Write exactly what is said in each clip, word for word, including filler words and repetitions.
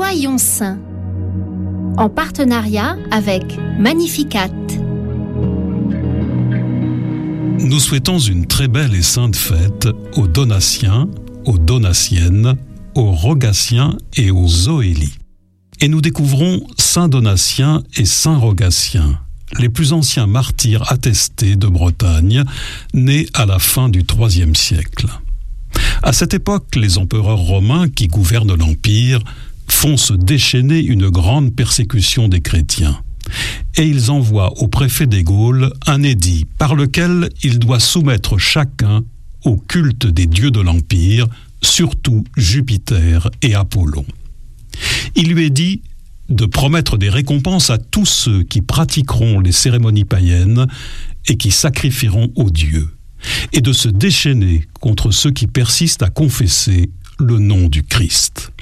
Soyons saints, en partenariat avec Magnificat. Nous souhaitons une très belle et sainte fête aux Donatiens, aux Donatiennes, aux Rogatiens et aux Zoélies. Et nous découvrons Saint Donatien et Saint Rogatien, les plus anciens martyrs attestés de Bretagne, nés à la fin du troisième siècle. À cette époque, les empereurs romains qui gouvernent l'Empire font se déchaîner une grande persécution des chrétiens. Et ils envoient au préfet des Gaules un édit par lequel il doit soumettre chacun au culte des dieux de l'Empire, surtout Jupiter et Apollon. Il lui est dit de promettre des récompenses à tous ceux qui pratiqueront les cérémonies païennes et qui sacrifieront aux dieux, et de se déchaîner contre ceux qui persistent à confesser le nom du Christ.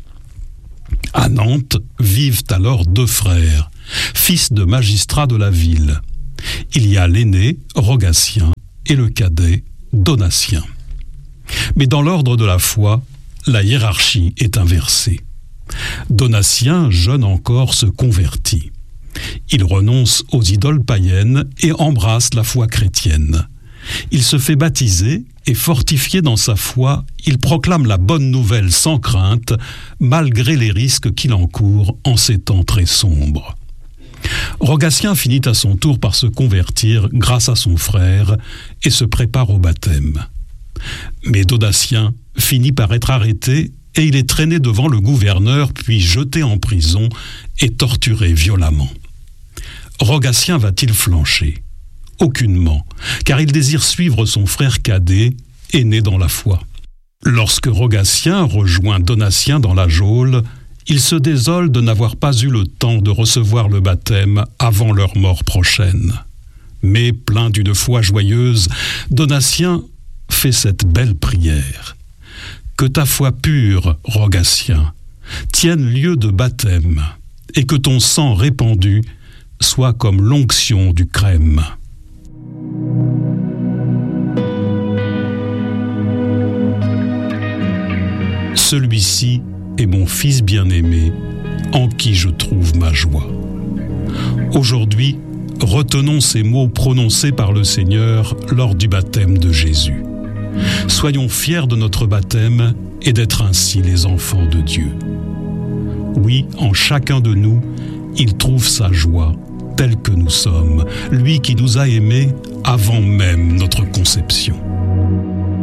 À Nantes vivent alors deux frères, fils de magistrats de la ville. Il y a l'aîné, Rogatien, et le cadet, Donatien. Mais dans l'ordre de la foi, la hiérarchie est inversée. Donatien, jeune encore, se convertit. Il renonce aux idoles païennes et embrasse la foi chrétienne. Il se fait baptiser et fortifié dans sa foi, il proclame la bonne nouvelle sans crainte, malgré les risques qu'il encourt en ces temps très sombres. Rogatien finit à son tour par se convertir grâce à son frère et se prépare au baptême. Mais Donatien finit par être arrêté et il est traîné devant le gouverneur puis jeté en prison et torturé violemment. Rogatien va-t-il flancher ? Aucunement, car il désire suivre son frère cadet, aîné dans la foi. Lorsque Rogatien rejoint Donatien dans la geôle, il se désole de n'avoir pas eu le temps de recevoir le baptême avant leur mort prochaine. Mais, plein d'une foi joyeuse, Donatien fait cette belle prière. Que ta foi pure, Rogatien, tienne lieu de baptême, et que ton sang répandu soit comme l'onction du crème. Celui-ci est mon fils bien-aimé, en qui je trouve ma joie. Aujourd'hui, retenons ces mots prononcés par le Seigneur lors du baptême de Jésus. Soyons fiers de notre baptême et d'être ainsi les enfants de Dieu. Oui, en chacun de nous, il trouve sa joie, telle que nous sommes, lui qui nous a aimés avant même notre conception.